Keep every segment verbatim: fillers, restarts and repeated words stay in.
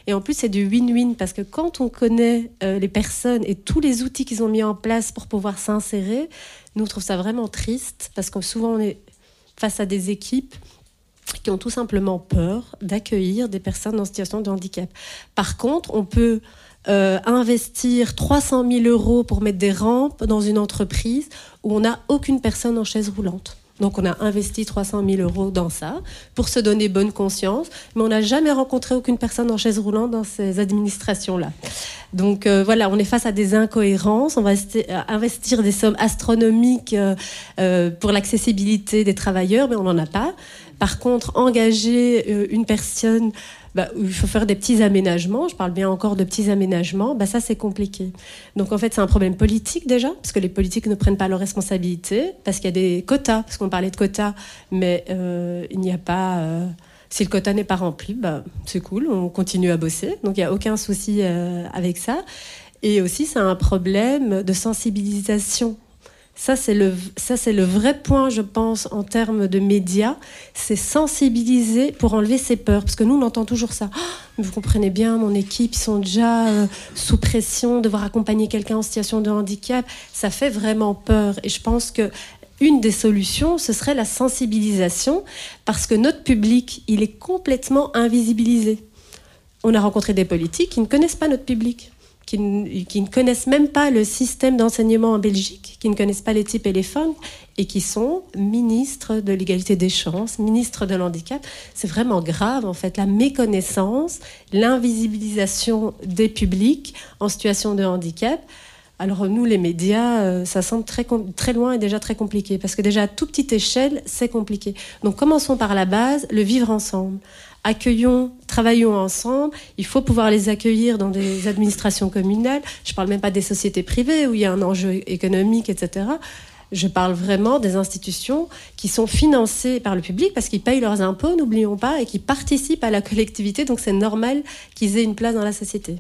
Et en plus, c'est du win-win parce que quand on connaît euh, les personnes et tous les outils qu'ils ont mis en place pour pouvoir s'insérer, nous, on trouve ça vraiment triste parce que souvent, on est face à des équipes qui ont tout simplement peur d'accueillir des personnes en situation de handicap. Par contre, on peut euh, investir trois cent mille euros pour mettre des rampes dans une entreprise où on n'a aucune personne en chaise roulante. Donc, on a investi trois cent mille euros dans ça pour se donner bonne conscience, mais on n'a jamais rencontré aucune personne en chaise roulante dans ces administrations-là. Donc, euh, voilà, on est face à des incohérences. On va investir des sommes astronomiques euh, euh, pour l'accessibilité des travailleurs, mais on n'en a pas. Par contre, engager euh, une personne bah, où il faut faire des petits aménagements, je parle bien encore de petits aménagements, bah, ça c'est compliqué. Donc en fait c'est un problème politique déjà, parce que les politiques ne prennent pas leurs responsabilités, parce qu'il y a des quotas, parce qu'on parlait de quotas, mais euh, il n'y a pas... Euh, si le quota n'est pas rempli, bah, c'est cool, on continue à bosser, donc il n'y a aucun souci euh, avec ça. Et aussi c'est un problème de sensibilisation. Ça c'est, le, ça, c'est le vrai point, je pense, en termes de médias. C'est sensibiliser pour enlever ses peurs. Parce que nous, on entend toujours ça. Oh, mais vous comprenez bien, mon équipe, ils sont déjà euh, sous pression, devoir accompagner quelqu'un en situation de handicap. Ça fait vraiment peur. Et je pense qu'une des solutions, ce serait la sensibilisation. Parce que notre public, il est complètement invisibilisé. On a rencontré des politiques qui ne connaissent pas notre public. Qui ne, qui ne connaissent même pas le système d'enseignement en Belgique, qui ne connaissent pas les types et les formes, et qui sont ministres de l'égalité des chances, ministres de l'handicap. C'est vraiment grave, en fait, la méconnaissance, l'invisibilisation des publics en situation de handicap. Alors nous, les médias, ça semble très, très loin et déjà très compliqué, parce que déjà à toute petite échelle, c'est compliqué. Donc commençons par la base, le vivre ensemble. Accueillons, travaillons ensemble. Il faut pouvoir les accueillir dans des administrations communales. Je ne parle même pas des sociétés privées où il y a un enjeu économique, et cetera. Je parle vraiment des institutions qui sont financées par le public parce qu'ils payent leurs impôts, n'oublions pas, et qui participent à la collectivité. Donc c'est normal qu'ils aient une place dans la société.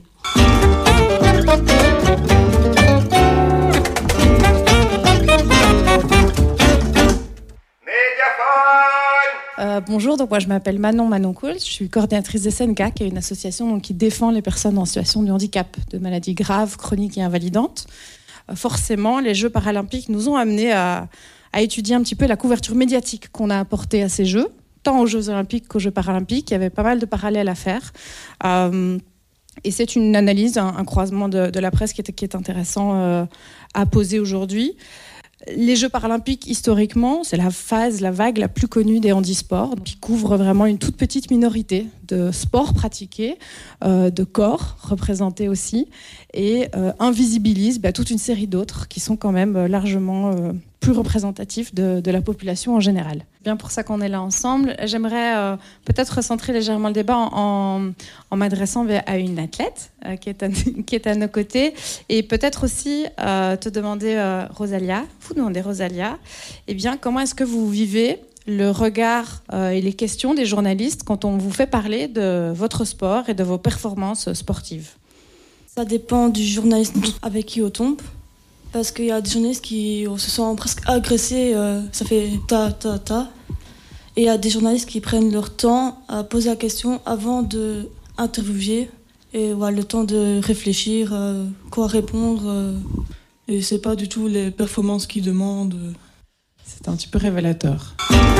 Euh, bonjour, donc moi je m'appelle Manon Manon Coul, je suis coordinatrice des S N C A, qui est une association donc, qui défend les personnes en situation de handicap, de maladies graves, chroniques et invalidantes. Euh, forcément, les Jeux paralympiques nous ont amenés à, à étudier un petit peu la couverture médiatique qu'on a apportée à ces Jeux, tant aux Jeux olympiques qu'aux Jeux paralympiques. Il y avait pas mal de parallèles à faire. Euh, et c'est une analyse, un, un croisement de, de la presse qui est, qui est intéressant euh, à poser aujourd'hui. Les Jeux paralympiques, historiquement, c'est la phase, la vague la plus connue des handisports, qui couvre vraiment une toute petite minorité de sports pratiqués, euh, de corps représentés aussi, et euh, invisibilise bah, toute une série d'autres qui sont quand même largement euh, plus représentatifs de, de la population en général. Bien pour ça qu'on est là ensemble. J'aimerais euh, peut-être recentrer légèrement le débat en, en, en m'adressant à une athlète euh, qui, est à, qui est à nos côtés, et peut-être aussi euh, te demander, euh, Rosalia, vous demander Rosalia, eh bien, comment est-ce que vous vivez le regard euh, et les questions des journalistes quand on vous fait parler de votre sport et de vos performances sportives? Ça dépend du journaliste avec qui on tombe. Parce qu'il y a des journalistes qui se sentent presque agressés, euh, ça fait ta, ta, ta. Et il y a des journalistes qui prennent leur temps à poser la question avant d'interviewer. Et voilà, le temps de réfléchir, euh, quoi répondre. Euh. Et c'est pas du tout les performances qu'ils demandent. C'est un petit peu révélateur.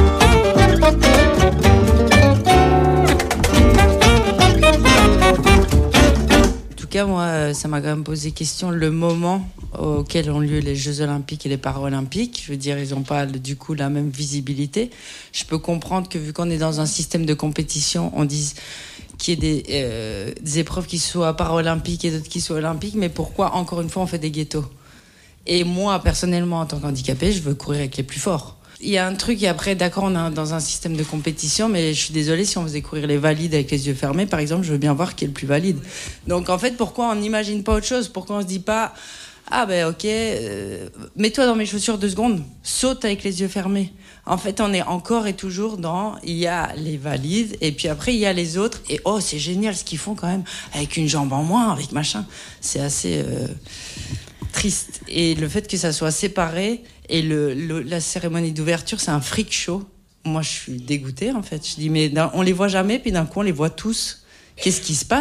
En tout cas, moi, ça m'a quand même posé question le moment auquel ont lieu les Jeux Olympiques et les Paralympiques. Je veux dire, ils n'ont pas du coup la même visibilité. Je peux comprendre que vu qu'on est dans un système de compétition, on dise qu'il y ait des, euh, des épreuves qui soient paralympiques et d'autres qui soient olympiques, mais pourquoi, encore une fois, on fait des ghettos? Et moi, personnellement, en tant qu'handicapé, je veux courir avec les plus forts. Il y a un truc, et après, d'accord, on est dans un système de compétition, mais je suis désolée, si on faisait courir les valides avec les yeux fermés, par exemple, je veux bien voir qui est le plus valide. Donc, en fait, pourquoi on n'imagine pas autre chose? Pourquoi on se dit pas, ah ben ok, euh, mets-toi dans mes chaussures deux secondes, saute avec les yeux fermés. En fait, on est encore et toujours dans, il y a les valides, et puis après, il y a les autres, et oh, c'est génial ce qu'ils font quand même, avec une jambe en moins, avec machin. C'est assez euh, triste. Et le fait que ça soit séparé, et le, le, la cérémonie d'ouverture, c'est un freak show. Moi, je suis dégoûtée, en fait. Je dis, mais on les voit jamais, puis d'un coup, on les voit tous. Qu'est-ce qui se passe ?